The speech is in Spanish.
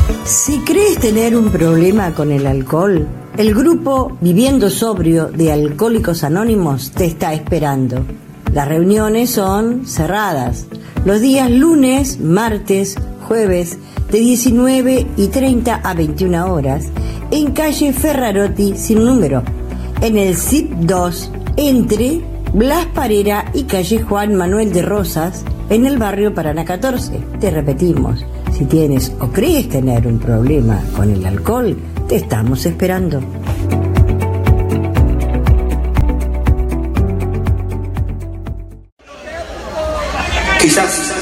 Si crees tener un problema con el alcohol, el grupo Viviendo Sobrio de Alcohólicos Anónimos te está esperando. Las reuniones son cerradas, los días lunes, martes, jueves, de 19:30 a 21 horas, en calle Ferrarotti sin número, en el CIP 2, entre Blas Parera y calle Juan Manuel de Rosas, en el barrio Paraná 14. Te repetimos, si tienes o crees tener un problema con el alcohol, te estamos esperando. Quizás